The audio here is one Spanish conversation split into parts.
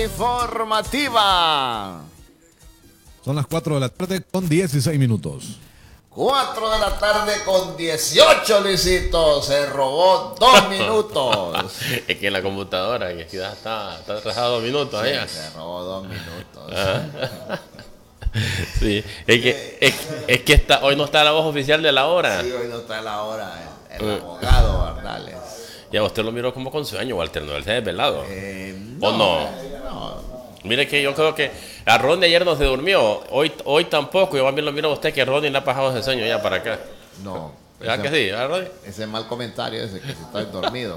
Informativa. Son las 4 de la tarde con 16 minutos. 4 de la tarde con 18, Luisito. Se robó 2 minutos. Es que en la computadora, que quizás está atrasado 2 minutos Sí, allá. se robó 2 minutos. Sí, es que hoy no está la voz oficial de la hora. Sí, hoy no está la hora. El abogado Bardales. Ya usted lo miró como con sueño, Walter, ¿no? Él se ha desvelado. No, ¿O no? No. Mire que yo creo que a Ronnie ayer no se durmió. Hoy tampoco. Yo también lo miro a usted que Ronnie le ha pasado ese sueño ya para acá. No. ¿Verdad que sí? ¿Verdad, Ronnie? Ese mal comentario ese que si estoy dormido.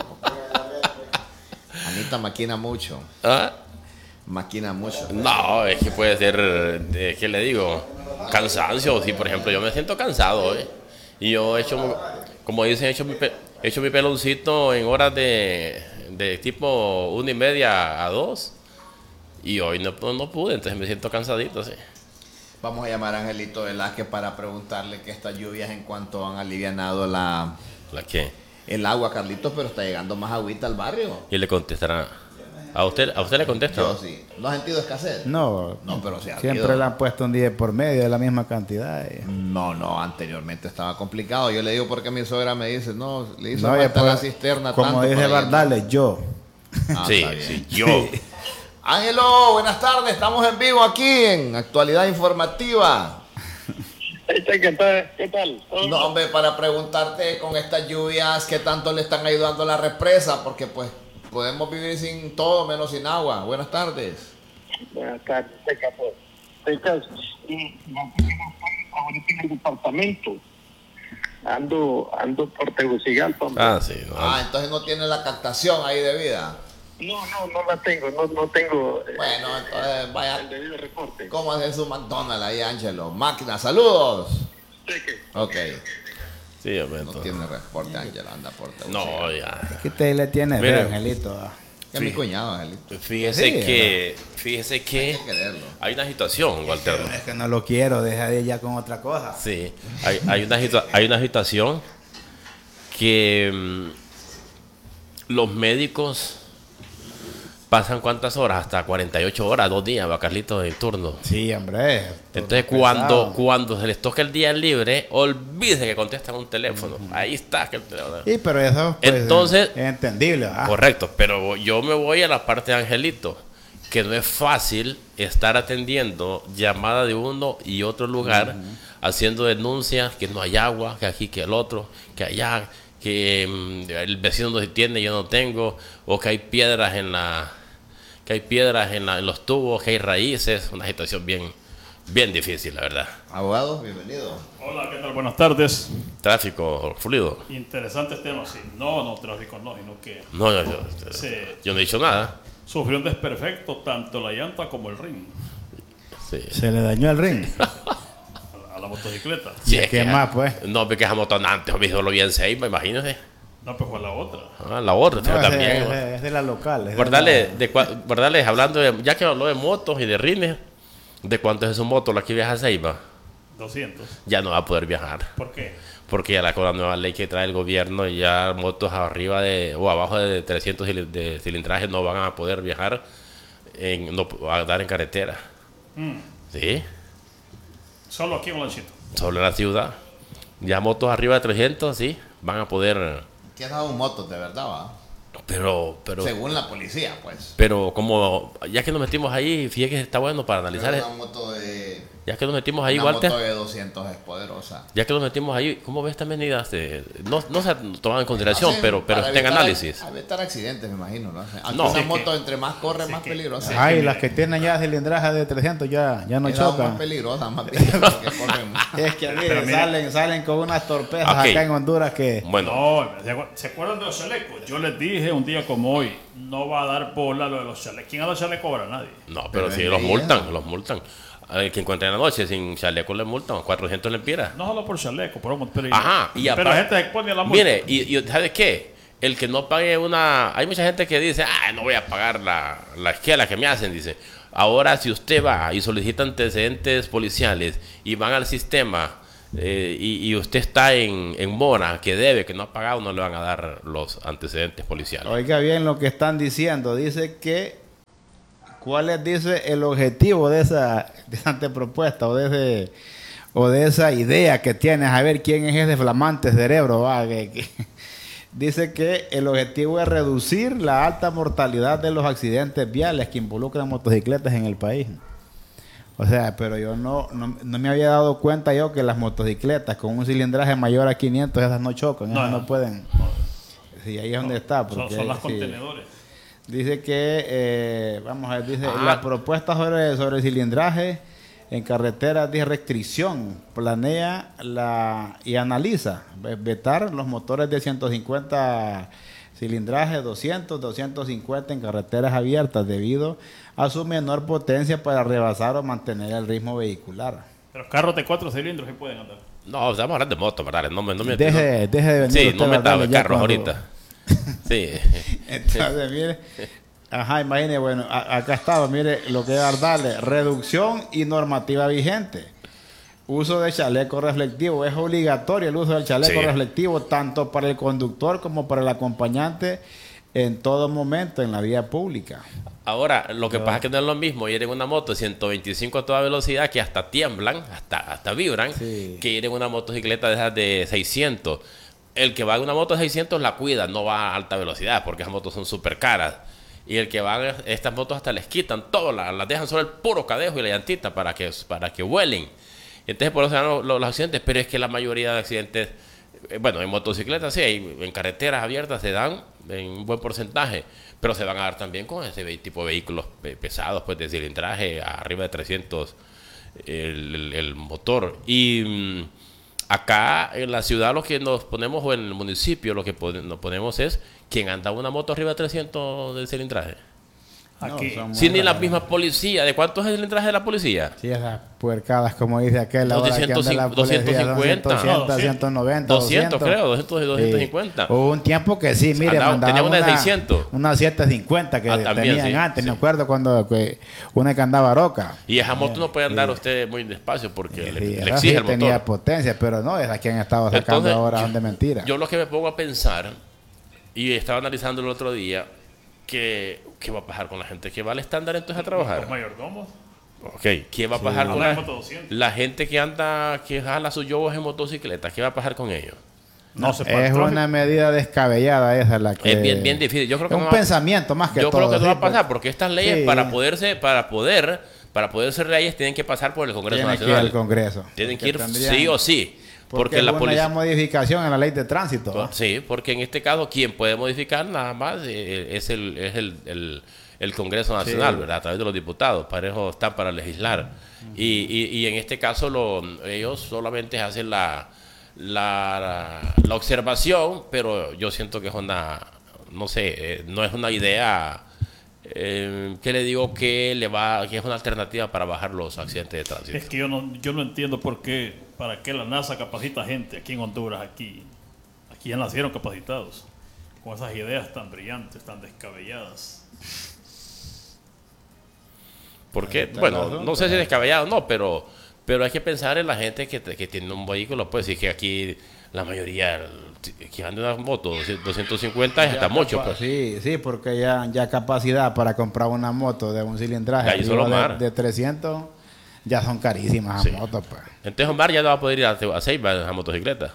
Anita maquina mucho. ¿Ah? Maquina mucho. No, es que puede ser, ¿qué le digo? Cansancio. Sí, por ejemplo, yo me siento cansado hoy. Y yo he hecho, como dicen, he hecho mi peloncito en horas de tipo 1:30 a 2. Y hoy no pude, entonces me siento cansadito, sí. Vamos a llamar a Angelito Velázquez para preguntarle que estas lluvias en cuanto han alivianado ¿La qué? el agua, Carlitos, pero está llegando más agüita al barrio. Y le contestará. ¿A usted le contesta? Yo sí. ¿No ha sentido escasez? No, pero sí ha siempre habido. le han puesto un día por medio de la misma cantidad. No, anteriormente estaba complicado. Yo le digo porque mi suegra me dice, no, le hizo No, falta pues, la cisterna como tanto dice para Bardales, yo. llenar. Sí, Está bien. sí, yo. Ángelo, buenas tardes. Estamos en vivo aquí en Actualidad Informativa. ¿Qué tal? No, hombre, para preguntarte con estas lluvias, ¿qué tanto le están ayudando a la represa? Porque pues podemos vivir sin todo menos sin agua. Buenas tardes. Buenas tardes, y ahorita en el departamento ando por Tegucigalpa. Ah, sí. No. Entonces no tiene la captación ahí debida. No la tengo, no tengo Bueno, entonces vaya. el debido reporte. ¿Cómo hace su McDonald's ahí, Ángelo? Máquina, saludos. Ok. Sí, hombre, No entonces. tiene reporte, Ángelo, anda por Tegucigalpa. No, ya. ¿Qué te le tiene, Mire. Angelito? Es mi cuñado, Angelito. Fíjese Hay que que quererlo. hay una situación, Walter. Es que no lo quiero, deja de ir ya con otra cosa. Sí, hay una situación que los médicos pasan ¿cuántas horas? Hasta 48 horas, 2 días, va Carlitos, en turno. Sí, hombre. Entonces cuando se les toca el día libre, olvídense que contestan un teléfono. Ahí está que el teléfono. Sí, pero eso pues, Entonces, es entendible. ¿Ah? Correcto, pero yo me voy a la parte de Angelito, que no es fácil estar atendiendo llamadas de uno y otro lugar, haciendo denuncias que no hay agua, que aquí, que el otro, que allá, que el vecino no tiene, yo no tengo, o que hay piedras en los tubos, que hay raíces, una situación bien difícil, la verdad. Abogado, bienvenido. Hola, ¿qué tal? Buenas tardes. Tráfico fluido. Interesantes temas, sí. No, tráfico no, sino que No, Sí. yo no he dicho nada. sufrió un desperfecto tanto la llanta como el ring Sí. Se le dañó el ring. a la motocicleta. Sí, ¿Y es qué que- más, pues? No, porque esa moto antes, me solo vi en Seiba, imagínese. No, pues fue la otra. La otra, No, también. es de la local. es de Guardales, hablando ya que habló de motos y de rines, ¿de cuánto es su moto la que viaja a Ceiba? 200. Ya no va a poder viajar. ¿Por qué? Porque ya con la nueva ley que trae el gobierno, ya motos arriba o abajo de 300 de cilindraje no van a poder viajar, no a andar en carretera. Sí, Solo aquí en Olanchito. solo en la ciudad. Ya motos arriba de 300, sí, van a poder. ¿Qué dado un moto de verdad, va? Pero Según la policía, pues. Pero como ya que nos metimos ahí, fíjate que está bueno para analizar. Pero una moto de... Ya que nos metimos ahí, Una Walter. moto de 200 es poderosa. Ya que nos metimos ahí, ¿cómo ves esta medida? No se ha tomado en consideración, Hacen pero para está en evitar- análisis. Para evitar accidentes, me imagino, ¿no? Aunque No. una Sí, moto entre más corre, más peligrosa. Ay, las que tienen ya cilindraje de 300 ya no Es más chocan. peligrosa, más bien, porque corren más. Es que Pero mire- salen con unas torpezas Ok. acá en Honduras que... Bueno, No, ¿se acuerdan de los chalecos? Yo les dije un día como hoy, no va a dar bola lo de los chalecos. ¿Quién a los chalecos cobra? Nadie. no, Pero pero sí es los leyenda. multan. A ver, que encuentren en la noche sin chaleco le multan, 400 lempiras. No solo por chaleco, por un pero Ajá, y pero la aparte- gente se expone a la multa. Mire, y ¿sabes qué? El que no pague hay mucha gente que dice, no voy a pagar la esquela que me hacen, dice. Ahora, si usted va y solicita antecedentes policiales y van al sistema y usted está en mora, que debe, que no ha pagado, no le van a dar los antecedentes policiales. Oiga bien lo que están diciendo. Dice que ¿Cuál es, dice, el objetivo de esa antepropuesta o de esa idea que tienes? A ver quién es ese flamante cerebro, va, dice que el objetivo es reducir la alta mortalidad de los accidentes viales que involucran motocicletas en el país. O sea, pero yo no me había dado cuenta yo que las motocicletas con un cilindraje mayor a 500, esas no chocan, esas no pueden. Sí, ahí es donde está. Porque, son las sí, contenedores. dice que, vamos a ver, dice, la propuesta sobre cilindraje en carreteras de restricción planea y analiza vetar los motores de 150 cilindraje, 250 en carreteras abiertas debido a su menor potencia para rebasar o mantener el ritmo vehicular. Pero carros de 4 cilindros sí pueden andar. No, estamos hablando de motos, ¿verdad? Deje de venir. Sí, usted, no me ¿verdad? da Ya carros cuando- ahorita. Sí. Entonces, mire, imagine, bueno, acá estaba, mire, lo que es darle reducción y normativa vigente. Uso de chaleco reflectivo. Es obligatorio el uso del chaleco Sí. reflectivo tanto para el conductor como para el acompañante en todo momento en la vía pública. Ahora, lo que pasa es que no es lo mismo ir en una moto de 125 a toda velocidad que hasta tiemblan, hasta vibran, Sí. que ir en una motocicleta de esas de 600. El que va en una moto de 600 la cuida, no va a alta velocidad porque esas motos son súper caras. Y el que va, estas motos hasta les quitan todo, las dejan solo el puro cadejo y la llantita para que vuelen. Entonces por eso se dan los accidentes, pero es que la mayoría de accidentes, bueno, en motocicletas sí, en carreteras abiertas se dan en un buen porcentaje, pero se van a dar también con ese tipo de vehículos pesados, pues de cilindraje arriba de 300 el motor. Y acá en la ciudad lo que nos ponemos, o en el municipio lo que nos ponemos es quien anda una moto arriba de 300 de cilindraje. Aquí. No, son Si muy ni la raras. misma policía, ¿de cuánto es el cilindraje de la policía? Sí, esas puercadas, como dice aquel, Los ahora que anda la policía, 250, 200, 190, 200 creo, 200 y 250. Sí. Hubo un tiempo que sí, mire, Andaba- mandaban tenía una de 600. Una 750 que También, tenían sí, antes, sí. me acuerdo cuando una que andaba roca. Y esa moto no puede andar usted muy despacio porque Sí, le esa exige sí el tenía motor. potencia, pero no, es a quien estaba sacando Entonces, ahora son de mentira. Yo lo que me pongo a pensar, y estaba analizando el otro día, ¿qué va a pasar con la gente que va al estándar entonces a Los trabajar? mayordomos. Ok, ¿qué va a pasar con Anda en moto 200. la gente que jala sus yogos en motocicleta? ¿Qué va a pasar con ellos? No se para Es el tráfico. una medida descabellada esa la que... Es bien difícil. Yo creo que es un no va- pensamiento más que Yo todo. creo que no sí, va a pasar pues. porque estas leyes Sí. para poder ser leyes tienen que pasar por el Congreso Tiene que ir Nacional. al Congreso. Tienen que Porque ir tendrían- sí o sí. Porque es la una policía... ya modificación en la ley de tránsito. ¿va? Sí, porque en este caso quien puede modificar nada más es el Congreso Nacional, Sí. ¿verdad? A través de los diputados, para eso están para legislar. Y en este caso ellos solamente hacen la observación, pero yo siento que es no sé, no es una idea que le digo que es una alternativa para bajar los accidentes de tránsito. Es que yo no entiendo para qué la NASA capacita gente aquí en Honduras, aquí ya nacieron capacitados, con esas ideas tan brillantes, tan descabelladas. Porque, está el bueno, asunto. no sé si descabellado o no, pero hay que pensar en la gente que tiene un vehículo. Pues sí, que aquí la mayoría que anda una moto 250 es hasta mucho. Pues. Sí, porque ya capacidad para comprar una moto de un cilindraje Ya hizo arriba lo mar. de 300 ya son carísimas Sí. las motos. Pues. Entonces Omar ya no va a poder ir a Ceiba en esa motocicleta.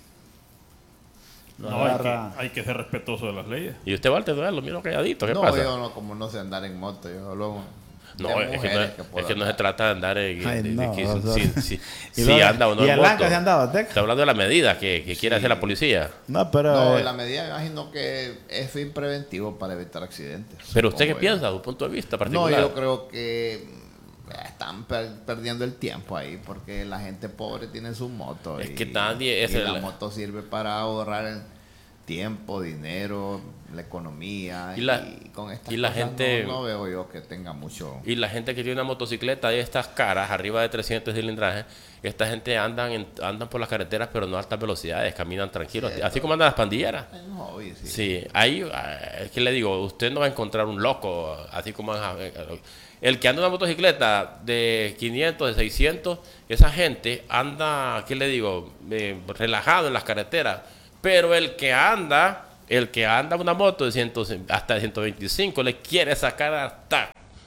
Lo No, agarra- hay que ser respetuoso de las leyes. Y usted, Walter, lo miro calladito. ¿Qué No, pasa? yo no, como no sé andar en moto, yo hablo No, de es que mujeres es que no se trata de andar Ay, de no, que o sea, si y luego- anda o no ¿Y en el moto. Lanca se han dado, Tex? Está hablando de la medida que quiere hacer la policía. No, pero... No, la medida me imagino que es fin preventivo para evitar accidentes. Pero usted qué supongo yo. piensa, de su punto de vista No, particular. yo creo que están perdiendo el tiempo ahí porque la gente pobre tiene su moto. Es y- que nadie es y el- la moto sirve para ahorrar tiempo, dinero, la economía. Con estas y la cosas gente- no veo yo que tenga mucho. Y la gente que tiene una motocicleta de estas caras, arriba de 300 cilindrajes, esta gente andan por las carreteras, pero no a altas velocidades, caminan tranquilos, así como andan las pandilleras. Es un hobby, sí. Sí, ahí, es que le digo, usted no va a encontrar un loco, así como el que anda en una motocicleta de 500, de 600, esa gente anda, ¿qué le digo?, relajado en las carreteras, pero el que anda una moto de hasta de 125 le quiere sacar hasta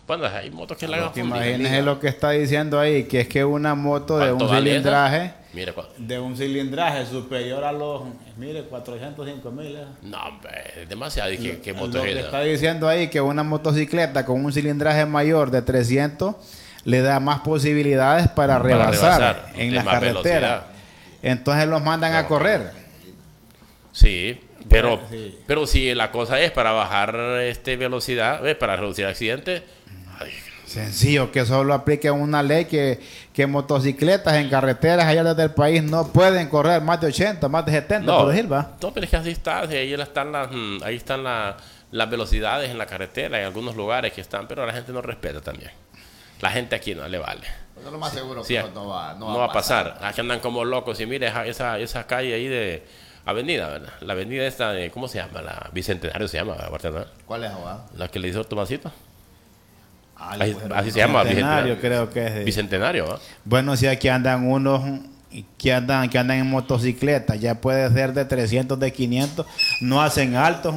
Bueno, hay motos que la hagan full. Imagínese lo que está diciendo ahí, que es que una moto de un ¿Cuánto vale cilindraje, Mire, de un cilindraje superior a los, mire, 405,000. no, hombre, es demasiado. ¿Y qué moto Lo es que esa? está diciendo ahí, que una motocicleta con un cilindraje mayor de 300 le da más posibilidades para rebasar en de la más carretera. velocidad. Entonces los mandan a correr. Sí, pero, Sí. pero si la cosa es para bajar velocidad, para reducir accidentes, ay, Sencillo, que solo aplique una ley que motocicletas en carreteras allá desde el país no pueden correr más de 80, más de 70 no, por decir, va. no, pero es que así está, ahí están las velocidades en la carretera, en algunos lugares que están, pero la gente no respeta también. La gente aquí no le vale. Eso es lo más seguro Sí, que no va a pasar. Aquí andan como locos. Y mire, esa calle ahí de avenida, ¿verdad? La avenida esta de, ¿cómo se llama? La Bicentenario se llama, ¿verdad? ¿Cuál es, abogado? La que le hizo Tomasito. Ay, Así se llama, Bicentenario, Bicentenario. creo que es. Bicentenario, ¿va? Bueno, si aquí andan unos que andan en motocicleta, ya puede ser de 300, de 500, no hacen altos.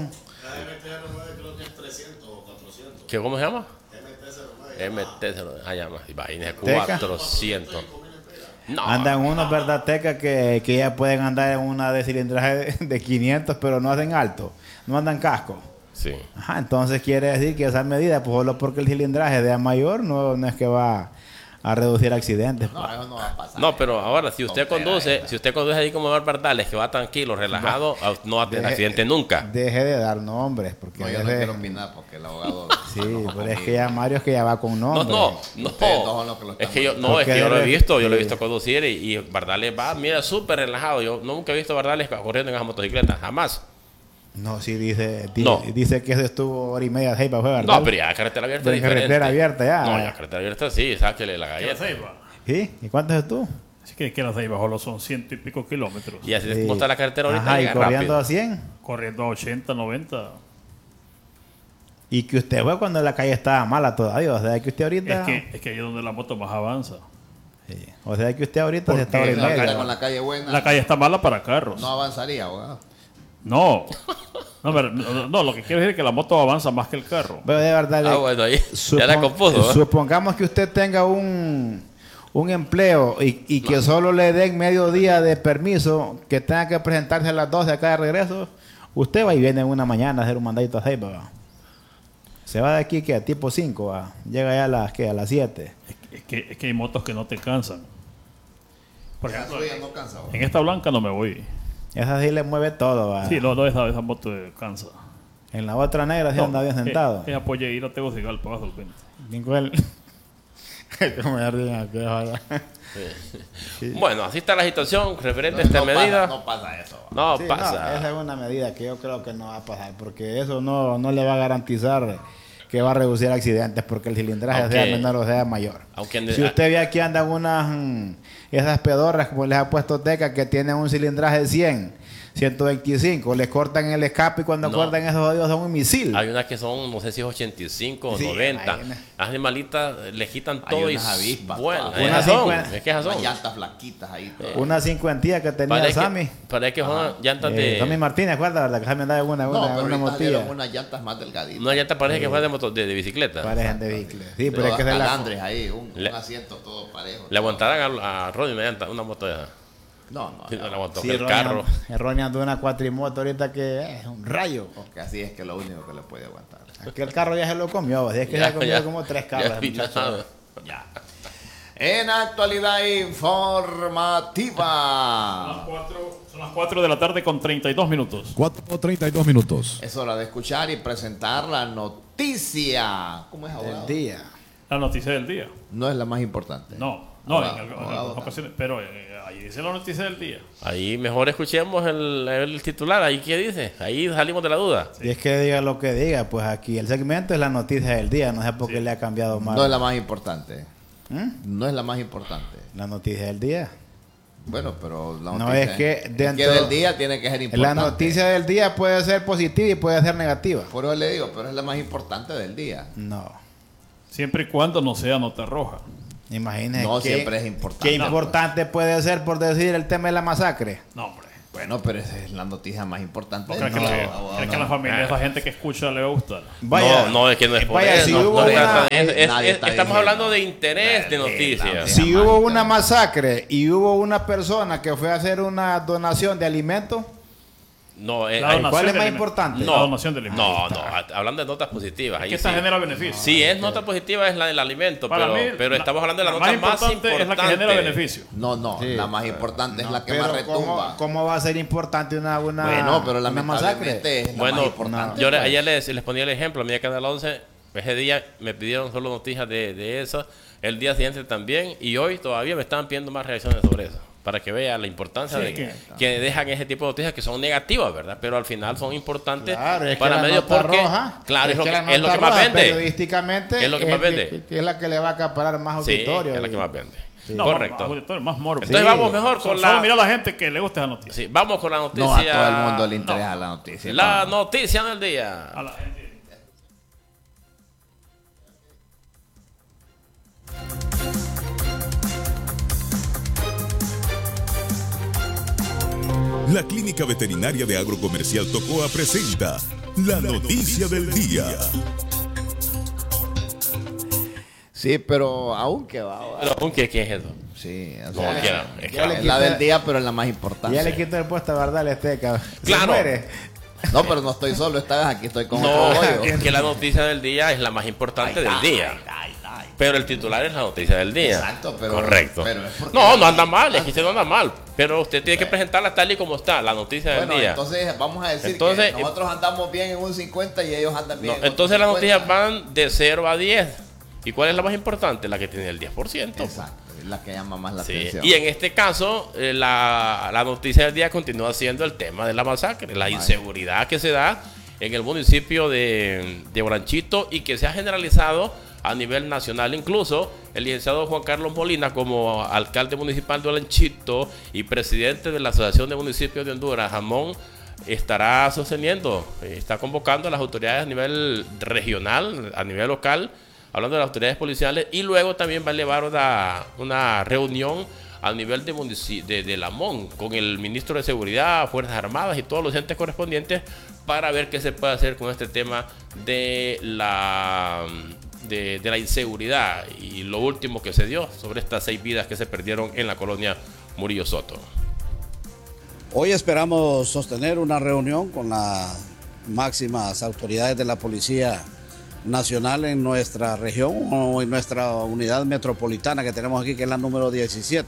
¿Cómo se llama? MT-09. Ah, llama. Imagínese, ¿Teca? 400. No. Andan unos, ¿verdad, Teca? Que ya pueden andar en una de cilindraje de 500, pero no hacen alto, no andan casco. Sí. Ajá, entonces quiere decir que esa medida, pues solo porque el cilindraje sea mayor, no es que va a reducir accidentes. No, eso no va a pasar. No, pero ahora, si usted conduce ahí como Mar Bardales, que va tranquilo, relajado, no va a tener accidente nunca. Deje de dar nombres, porque No, yo no quiero opinar porque el abogado... sí, pero es que ya Mario es que ya va con nombres. No. Ustedes dos son los que lo Es que yo, están no, es que yo lo he Porque visto, yo lo he sí. visto conducir y Bardales va, mira, súper relajado. Yo nunca he visto a Bardales corriendo en esa motocicleta, jamás. No, sí dice No. dice que eso estuvo hora y media, fue, ¿verdad? No, pero ya carretera abierta Pero es en carretera diferente. abierta ya. No, ya carretera abierta sí, sáquele la Que la galleta. Ceiba. ¿Sí? ¿Y cuántos es tú? Así que la Ceiba solo son 100 y pico kilómetros. Y así es Sí. como está la carretera ahorita, Ajá, y llega corriendo rápido. a 100. Corriendo a 80, 90. Y que usted fue cuando la calle estaba mala todavía. O sea, que usted ahorita... Es que ahí es donde la moto más avanza. Sí. O sea, que usted ahorita se Porque está hora y La calle media. con la calle buena La calle está mala para carros. no avanzaría, abogado. No. No, lo que quiero decir es que la moto avanza más que el carro. Pero de verdad... Ah, bueno, ahí ya la compuso. ¿eh? Supongamos que usted tenga un empleo y que solo le den medio día de permiso, que tenga que presentarse a las 12 acá de regreso, usted va y viene en una mañana a hacer un mandadito a Ceiba, ¿va? Se va de aquí que a tipo 5, ¿va? Llega ya a las 7. Es que hay motos que no te cansan. Por Esa ejemplo, suya no cansa, abogado. en esta blanca no me voy. Esa sí le mueve todo, ¿va? Sí, no, esa moto cansa. En la otra negra sí anda bien sentado. Es apoya ir a Tegucigalpa, vas al 20. Bien con él. Como me ríen aquí, ojalá. Bueno, así está la situación referente a No esta medida. no pasa eso. No Sí, pasa. esa es una medida que yo creo que no va a pasar, porque eso no le va a garantizar que va a reducir accidentes, porque el cilindraje Aunque- sea menor o sea mayor. aunque- Si usted ve aquí andan esas pedorras, como les ha puesto Teca, que tienen un cilindraje de 100, 125, les cortan el escape y cuando No. cortan esos odios son un misil. Hay unas que son, no sé si es 85 o Sí, 90. hay una- Las animalitas le quitan Hay todo y unas avispas, bueno, todas. esas Una son, 50. es que esas son. Unas llantas flaquitas ahí. Una 50 que tenía Sammy. Parece que son llantas Sammy de... Martínez, ¿acuerda? ¿Verdad? Que Sammy andaba en No, pero una ahorita motilla. salieron unas llantas más delgaditas. Una llanta parece que fue de bicicleta. Parecen de vehículos. Sí, pero Pero es que se la... calandres ahí, un Le- asiento todo parejo. Le aguantarán a Ronnie una moto de esa. No, no, Sí, no le no, aguantó. Sí, el carro. Ronnie andó una cuatrimoto ahorita que es un rayo. porque así es que lo único que le puede aguantar. Aquí el carro ya se lo comió, así es que Ya, se ha comido ya. como 3 Ya carros. el vi muchacho. nada. Ya. En actualidad informativa. Son las 4 de la tarde con 32 minutos. 4:32 minutos. Es hora de escuchar y presentar la noticia. ¿Cómo es, El abogado? día. La noticia del día. No es la más importante. No, Abogado, en abogado, algunas ocasiones. Pero ahí dice la noticia del día. Ahí mejor escuchemos el titular. Ahí qué dice. Ahí salimos de la duda. Y es que diga lo que diga, pues aquí el segmento es la noticia del día, no sé por qué le ha cambiado más. No es la más importante. ¿Mm? No es la más importante. La noticia del día. Bueno, pero la No, noticia es que dentro- del día tiene que ser La importante. noticia del día puede ser positiva y puede ser negativa. Por eso le digo, pero es la más importante del día. No. Siempre y cuando no sea nota roja. Imagínese No qué- siempre es importante. Qué importante puede ser por decir el tema de la masacre. No, hombre. Bueno, pero esa es la noticia más importante. ¿No crees que, crees que a la familia de esa gente que escucha le va a gustar? No, es que no es por vaya, eso. si No, hubo no una- nadie está estamos diciendo. hablando de interés de noticias. Si hubo una masacre y hubo una persona que fue a hacer una donación de alimentos, No, La donación ¿cuál es de más alimentos. importante? La donación de alimentos. hablando de notas positivas. Ahí Que esta sí. genera beneficio. Sí, es nota positiva, es la del alimento, Para pero, mí, pero estamos hablando de la nota más importante. es la que genera beneficio. No, Sí. la más importante es la que pero más retumba. ¿cómo va a ser importante una Bueno, pero una masacre? lamentablemente es la Bueno, más importante. yo pues. ayer les ponía el ejemplo, a mí de Canal 11, ese día me pidieron solo noticias de eso, el día siguiente también, y hoy todavía me estaban pidiendo más reacciones sobre eso, para que vean la importancia Sí, de que- que dejan ese tipo de noticias que son negativas, ¿verdad? Pero al final son importantes Claro, es que para la medios nota porque, roja, claro, es lo la que más nota roja, vende. periodísticamente Es lo que más vende. es la que le va a acaparar más Sí, auditorio. es la que más vende. No, Correcto. Más morbo. Entonces vamos mejor con Solo la... mira a la gente que le gusta esa noticia. Sí, vamos con la noticia. No a todo el mundo le interesa la noticia. La noticia del día. A la gente. La Clínica Veterinaria de Agrocomercial Tocoa presenta la noticia del día. Sí, pero aunque va. Pero, ¿qué es eso? Sí, o No, sea, que no, es que ya le es quita- la del día, pero es la más importante. Ya le quito el puesto a Bardal Esteca. Claro. Se muere. No, pero no estoy solo esta vez, aquí estoy con No, otro bollo. es que la noticia del día es la más importante del día. Pero el titular es la noticia del día. Exacto, pero... Correcto. pero es porque- No anda mal, es que usted no anda mal. Pero usted tiene que presentarla tal y como está, la noticia del Bueno, día. entonces vamos a decir Entonces, que nosotros andamos bien en un 50 y ellos andan bien No, en otro entonces las 50. noticias van de 0 a 10. ¿Y cuál es la más importante? La que tiene el 10%. Exacto, es la que llama más la Sí, atención. y en este caso, la noticia del día continúa siendo el tema de la masacre, la inseguridad que se da en el municipio de Olanchito y que se ha generalizado a nivel nacional. Incluso el licenciado Juan Carlos Molina, como alcalde municipal de Olanchito y presidente de la Asociación de Municipios de Honduras, Jamón, estará sosteniendo, está convocando a las autoridades a nivel regional, a nivel local, hablando de las autoridades policiales, y luego también va a llevar una reunión a nivel de Lamón con el ministro de Seguridad, Fuerzas Armadas y todos los entes correspondientes para ver qué se puede hacer con este tema de la inseguridad y lo último que se dio sobre estas 6 vidas que se perdieron en la colonia Murillo Soto. Hoy esperamos sostener una reunión con las máximas autoridades de la Policía Nacional en nuestra región o en nuestra unidad metropolitana que tenemos aquí, que es la número 17.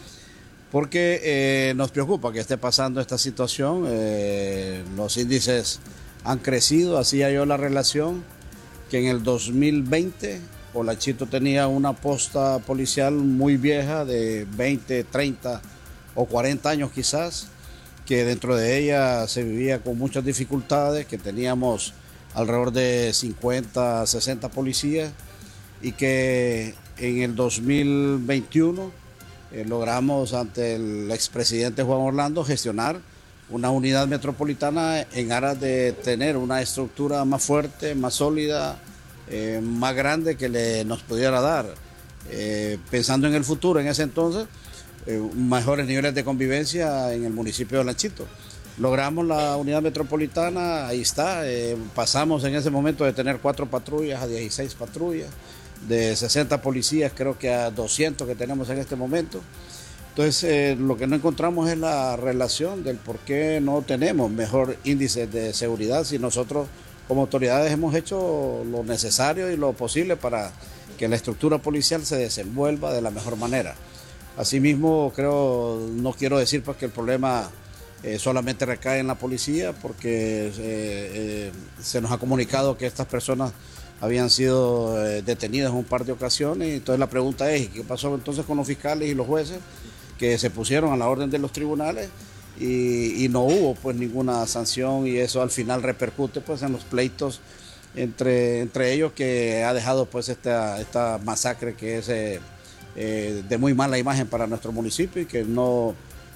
Porque nos preocupa que esté pasando esta situación. Los índices han crecido, hacía yo la relación que en el 2020 Olanchito tenía una posta policial muy vieja de 20, 30 o 40 años quizás, que dentro de ella se vivía con muchas dificultades, que teníamos alrededor de 50, 60 policías y que en el 2021 logramos ante el expresidente Juan Orlando gestionar una unidad metropolitana en aras de tener una estructura más fuerte, más sólida, más grande que nos pudiera dar, pensando en el futuro, en ese entonces, mejores niveles de convivencia en el municipio de Olanchito. Logramos la unidad metropolitana, ahí está, pasamos en ese momento de tener 4 patrullas a 16 patrullas, de 60 policías creo que a 200 que tenemos en este momento. Entonces lo que no encontramos es la relación del por qué no tenemos mejor índice de seguridad si nosotros como autoridades hemos hecho lo necesario y lo posible para que la estructura policial se desenvuelva de la mejor manera. Asimismo, no quiero decir pues que el problema solamente recae en la policía, porque se nos ha comunicado que estas personas habían sido detenidas en un par de ocasiones. Entonces la pregunta es, ¿qué pasó entonces con los fiscales y los jueces que se pusieron a la orden de los tribunales y no hubo pues ninguna sanción, y eso al final repercute pues en los pleitos entre ellos, que ha dejado pues esta masacre que es de muy mala imagen para nuestro municipio y que no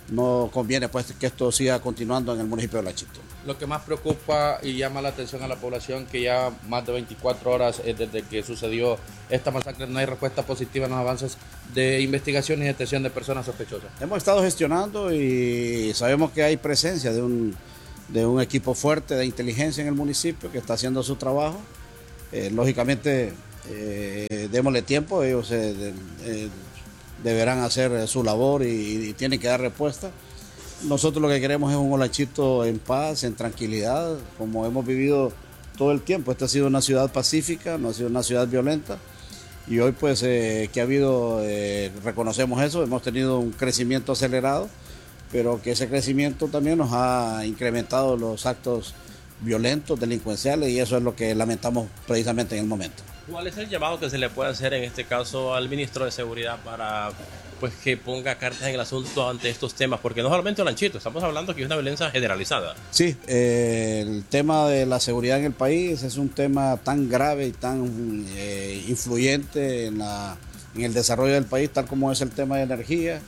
no conviene pues que esto siga continuando en el municipio de Olachito. Lo que más preocupa y llama la atención a la población, que ya más de 24 horas desde que sucedió esta masacre, no hay respuesta positiva en los avances de investigación y detención de personas sospechosas. Hemos estado gestionando y sabemos que hay presencia de un equipo fuerte de inteligencia en el municipio que está haciendo su trabajo. Lógicamente, démosle tiempo, ellos deberán hacer su labor y tienen que dar respuesta. Nosotros lo que queremos es un Olachito en paz, en tranquilidad, como hemos vivido todo el tiempo. Esta ha sido una ciudad pacífica, no ha sido una ciudad violenta. Y hoy pues que ha habido, reconocemos eso, hemos tenido un crecimiento acelerado, pero que ese crecimiento también nos ha incrementado los actos violentos, delincuenciales, y eso es lo que lamentamos precisamente en el momento. ¿Cuál es el llamado que se le puede hacer en este caso al ministro de Seguridad para pues que ponga cartas en el asunto ante estos temas? Porque no solamente Olanchito, estamos hablando que es una violencia generalizada. Sí, el tema de la seguridad en el país es un tema tan grave y tan influyente en el desarrollo del país, tal como es el tema de energía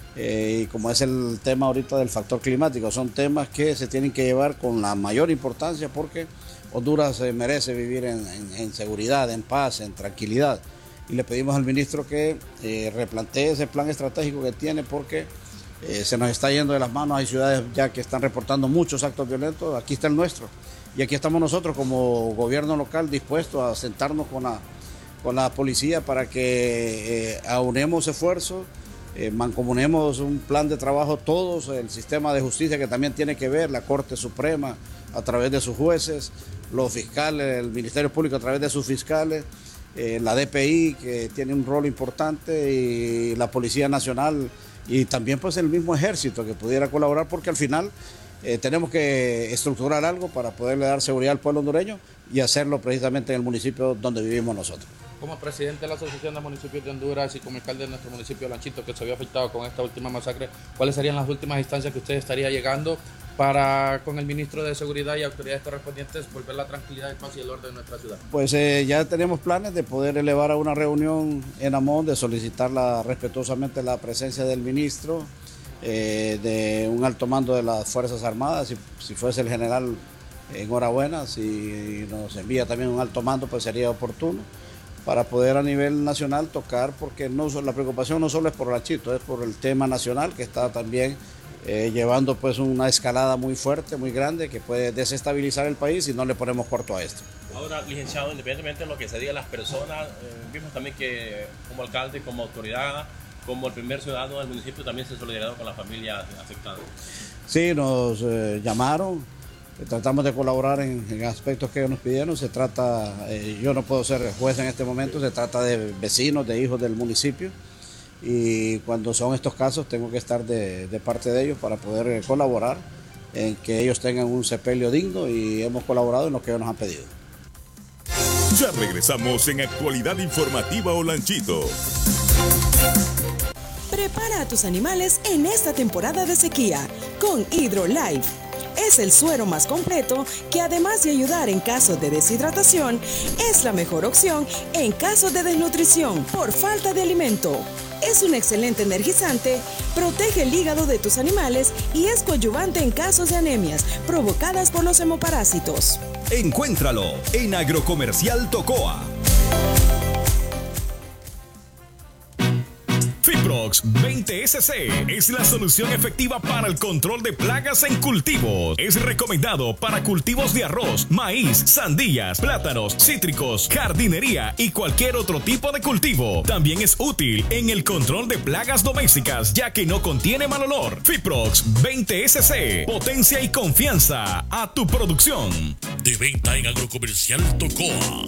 y como es el tema ahorita del factor climático. Son temas que se tienen que llevar con la mayor importancia porque Honduras merece vivir en seguridad, en paz, en tranquilidad. Y le pedimos al ministro que replantee ese plan estratégico que tiene porque se nos está yendo de las manos. Hay ciudades ya que están reportando muchos actos violentos. Aquí está el nuestro. Y aquí estamos nosotros como gobierno local dispuestos a sentarnos con la policía para que aunemos esfuerzos, mancomunemos un plan de trabajo todos, el sistema de justicia que también tiene que ver, la Corte Suprema a través de sus jueces, los fiscales, el Ministerio Público a través de sus fiscales, la DPI que tiene un rol importante y la Policía Nacional y también pues el mismo Ejército que pudiera colaborar porque al final tenemos que estructurar algo para poderle dar seguridad al pueblo hondureño y hacerlo precisamente en el municipio donde vivimos nosotros. Como presidente de la Asociación de Municipios de Honduras y como alcalde de nuestro municipio de Olanchito que se había afectado con esta última masacre, ¿cuáles serían las últimas instancias que usted estaría llegando para con el ministro de Seguridad y autoridades correspondientes volver la tranquilidad, el paz y el orden de nuestra ciudad? Pues ya tenemos planes de poder elevar a una reunión en Amón, de solicitar respetuosamente la presencia del ministro, de un alto mando de las Fuerzas Armadas, si fuese el general, enhorabuena, si nos envía también un alto mando pues sería oportuno, para poder a nivel nacional tocar, porque la preocupación no solo es por Olachito, es por el tema nacional que está también llevando pues una escalada muy fuerte, muy grande, que puede desestabilizar el país si no le ponemos corto a esto. Ahora, licenciado, independientemente de lo que se diga las personas, vimos también que como alcalde, como autoridad, como el primer ciudadano del municipio también se solidarizó con la familia afectada. Sí, nos llamaron, tratamos de colaborar en aspectos que ellos nos pidieron. Se trata, yo no puedo ser juez en este momento, se trata de vecinos, de hijos del municipio. Y cuando son estos casos tengo que estar de parte de ellos para poder colaborar en que ellos tengan un sepelio digno y hemos colaborado en lo que ellos nos han pedido. Ya regresamos en Actualidad Informativa Olanchito. Prepara a tus animales en esta temporada de sequía con HydroLife. Es el suero más completo que además de ayudar en caso de deshidratación, es la mejor opción en caso de desnutrición por falta de alimento. Es un excelente energizante, protege el hígado de tus animales y es coadyuvante en casos de anemias provocadas por los hemoparásitos. Encuéntralo en Agrocomercial Tocoa. Fiprox 20SC es la solución efectiva para el control de plagas en cultivos. Es recomendado para cultivos de arroz, maíz, sandías, plátanos, cítricos, jardinería y cualquier otro tipo de cultivo. También es útil en el control de plagas domésticas, ya que no contiene mal olor. Fiprox 20SC, potencia y confianza a tu producción. De venta en Agrocomercial Tocoa.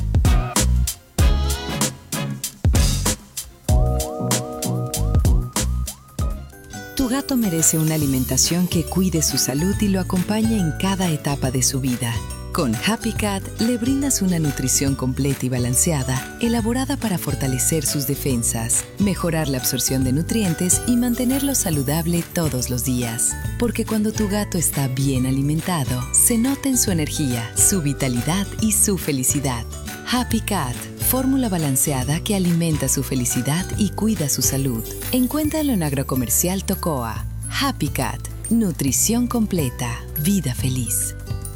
Tu gato merece una alimentación que cuide su salud y lo acompañe en cada etapa de su vida. Con Happy Cat le brindas una nutrición completa y balanceada, elaborada para fortalecer sus defensas, mejorar la absorción de nutrientes y mantenerlo saludable todos los días. Porque cuando tu gato está bien alimentado, se nota en su energía, su vitalidad y su felicidad. Happy Cat, fórmula balanceada que alimenta su felicidad y cuida su salud. Encuéntralo en Agrocomercial Tocoa. Happy Cat, nutrición completa, vida feliz.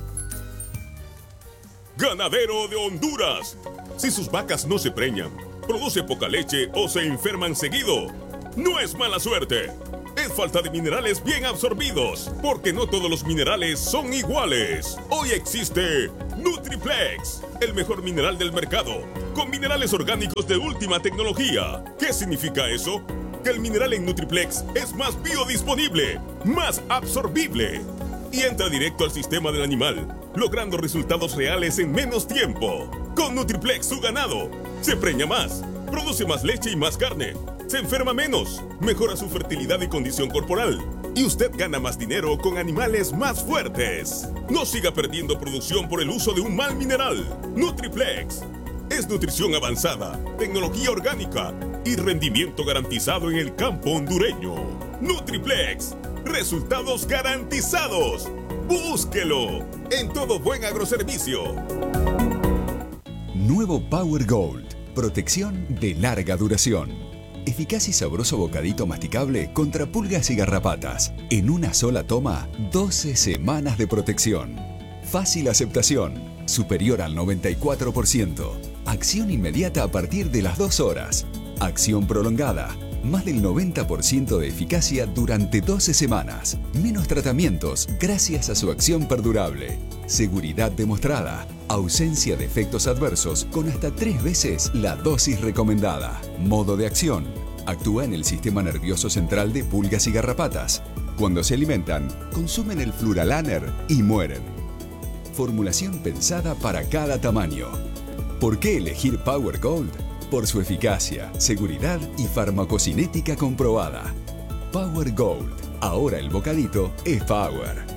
Ganadero de Honduras. Si sus vacas no se preñan, produce poca leche o se enferman seguido, no es mala suerte. Es falta de minerales bien absorbidos, porque no todos los minerales son iguales. Hoy existe Nutriplex, el mejor mineral del mercado, con minerales orgánicos de última tecnología. ¿Qué significa eso? Que el mineral en Nutriplex es más biodisponible, más absorbible y entra directo al sistema del animal, logrando resultados reales en menos tiempo. Con Nutriplex su ganado se preña más, produce más leche y más carne, se enferma menos, mejora su fertilidad y condición corporal, y usted gana más dinero con animales más fuertes. No siga perdiendo producción por el uso de un mal mineral. Nutriplex es nutrición avanzada, tecnología orgánica y rendimiento garantizado en el campo hondureño. Nutriplex, resultados garantizados. Búsquelo en todo buen agroservicio. Nuevo Power Gold, protección de larga duración. Eficaz y sabroso bocadito masticable contra pulgas y garrapatas. En una sola toma, 12 semanas de protección. Fácil aceptación, superior al 94%. Acción inmediata a partir de las 2 horas. Acción prolongada, más del 90% de eficacia durante 12 semanas. Menos tratamientos gracias a su acción perdurable. Seguridad demostrada. Ausencia de efectos adversos con hasta 3 veces la dosis recomendada. Modo de acción. Actúa en el sistema nervioso central de pulgas y garrapatas. Cuando se alimentan, consumen el Fluralaner y mueren. Formulación pensada para cada tamaño. ¿Por qué elegir Power Gold? Por su eficacia, seguridad y farmacocinética comprobada. Power Gold. Ahora el bocadito es Power.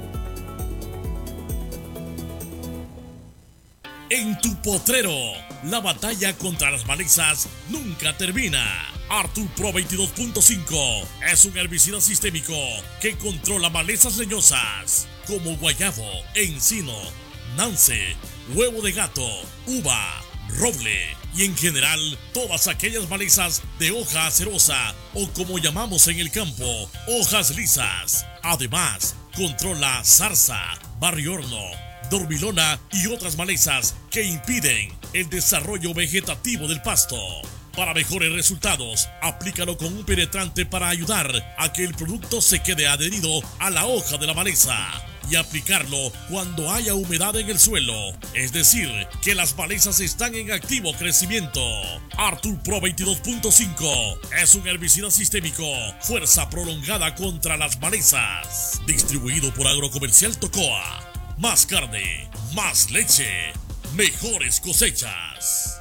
En tu potrero, la batalla contra las malezas nunca termina. Arthur Pro 22.5 es un herbicida sistémico que controla malezas leñosas como guayabo, encino, nance, huevo de gato, uva, roble y en general todas aquellas malezas de hoja acerosa o como llamamos en el campo, hojas lisas. Además, controla zarza, barriorno, dormilona y otras malezas que impiden el desarrollo vegetativo del pasto. Para mejores resultados, aplícalo con un penetrante para ayudar a que el producto se quede adherido a la hoja de la maleza y aplicarlo cuando haya humedad en el suelo, es decir, que las malezas están en activo crecimiento. Arthur Pro 22.5 es un herbicida sistémico, fuerza prolongada contra las malezas, distribuido por Agrocomercial Tocoa. Más carne, más leche, mejores cosechas.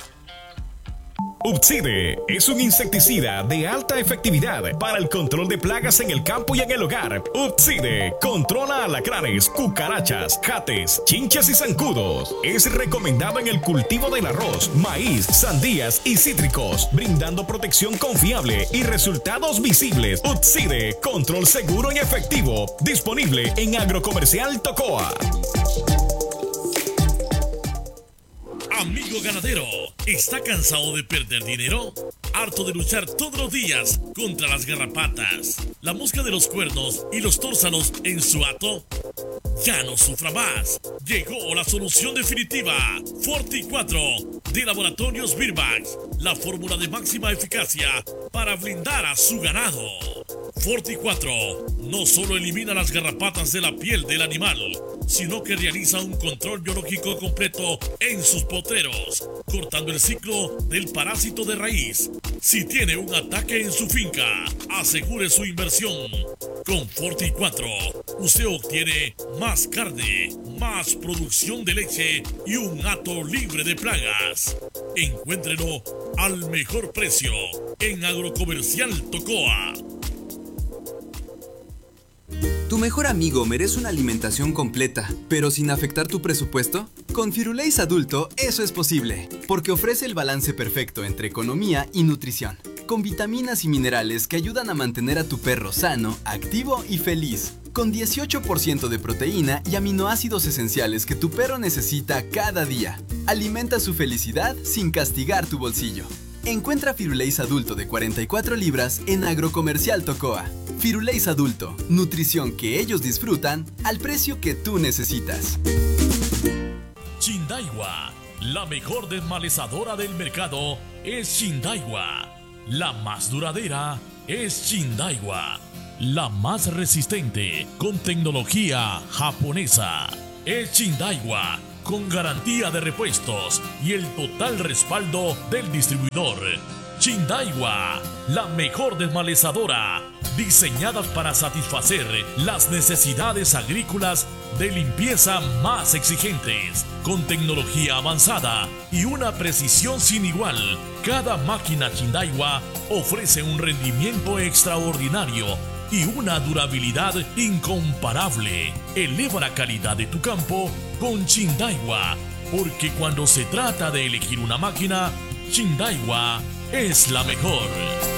Upside es un insecticida de alta efectividad para el control de plagas en el campo y en el hogar. Upside controla alacranes, cucarachas, jates, chinchas y zancudos. Es recomendado en el cultivo del arroz, maíz, sandías y cítricos, brindando protección confiable y resultados visibles. Upside, control seguro y efectivo. Disponible en Agrocomercial Tocoa. Amigo ganadero, ¿está cansado de perder dinero? ¿Harto de luchar todos los días contra las garrapatas, la mosca de los cuernos y los tórsanos en su hato? Ya no sufra más. Llegó la solución definitiva. Forti 4 de Laboratorios Birbax, la fórmula de máxima eficacia para blindar a su ganado. Forti 4 no solo elimina las garrapatas de la piel del animal, sino que realiza un control biológico completo en sus potreros, cortando el ciclo del parásito de raíz. Si tiene un ataque en su finca, asegure su inversión. Con Forti 4, usted obtiene más carne, más producción de leche y un hato libre de plagas. Encuéntrelo al mejor precio en Agrocomercial Tocoa. Tu mejor amigo merece una alimentación completa, pero sin afectar tu presupuesto. Con Firulais Adulto eso es posible, porque ofrece el balance perfecto entre economía y nutrición, con vitaminas y minerales que ayudan a mantener a tu perro sano, activo y feliz, con 18% de proteína y aminoácidos esenciales que tu perro necesita cada día. Alimenta su felicidad sin castigar tu bolsillo. Encuentra Firulais Adulto de 44 libras en Agrocomercial Tocoa. Firulais Adulto, nutrición que ellos disfrutan al precio que tú necesitas. Chindaiwa, la mejor desmalezadora del mercado es Chindaiwa. La más duradera es Chindaiwa. La más resistente con tecnología japonesa es Chindaiwa, con garantía de repuestos y el total respaldo del distribuidor. Chindaiwa, la mejor desmalezadora, diseñada para satisfacer las necesidades agrícolas de limpieza más exigentes, con tecnología avanzada y una precisión sin igual. Cada máquina Chindaiwa ofrece un rendimiento extraordinario y una durabilidad incomparable. Eleva la calidad de tu campo con Chindaiwa, porque cuando se trata de elegir una máquina, Chindaiwa es la mejor.